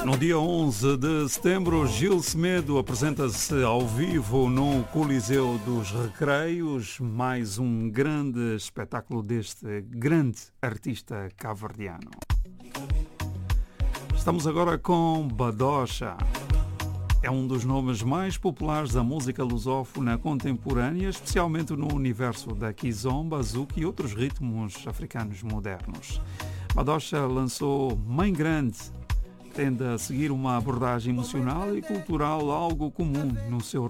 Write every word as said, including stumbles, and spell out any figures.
No dia onze de setembro, Gil Semedo apresenta-se ao vivo no Coliseu dos Recreios, mais um grande espetáculo deste grande artista cabo-verdiano. Estamos agora com Badocha. É um dos nomes mais populares da música lusófona contemporânea, especialmente no universo da kizomba, zouk e outros ritmos africanos modernos. Badocha lançou Mãe Grande, tende a seguir uma abordagem emocional e cultural algo comum no seu